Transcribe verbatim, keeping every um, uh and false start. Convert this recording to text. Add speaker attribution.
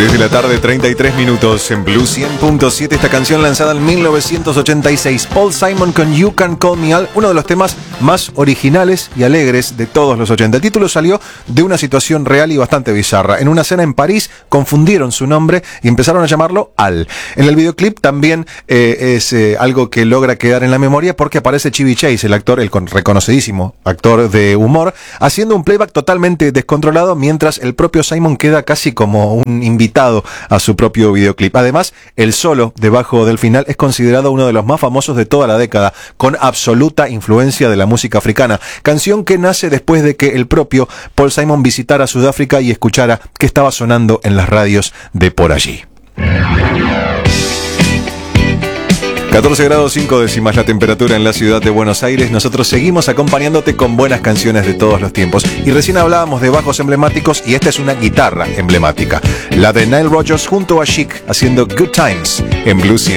Speaker 1: tres de la tarde, treinta y tres minutos en Blue cien punto siete. Esta canción lanzada en mil novecientos ochenta y seis. Paul Simon con You Can Call Me Al, uno de los temas más originales y alegres de todos los ochenta. El título salió de una situación real y bastante bizarra. En una cena en París confundieron su nombre y empezaron a llamarlo Al. En el videoclip también eh, es eh, algo que logra quedar en la memoria porque aparece Chevy Chase, el actor, el reconocidísimo actor de humor, haciendo un playback totalmente descontrolado mientras el propio Simon queda casi como un invitado a su propio videoclip. Además, el solo debajo del final es considerado uno de los más famosos de toda la década, con absoluta influencia de la música africana. Canción que nace después de que el propio Paul Simon visitara Sudáfrica y escuchara que estaba sonando en las radios de por allí. catorce grados cinco décimas la temperatura en la ciudad de Buenos Aires. Nosotros seguimos acompañándote con buenas canciones de todos los tiempos. Y recién hablábamos de bajos emblemáticos y esta es una guitarra emblemática. La de Nile Rodgers junto a Chic haciendo Good Times en Blue cien.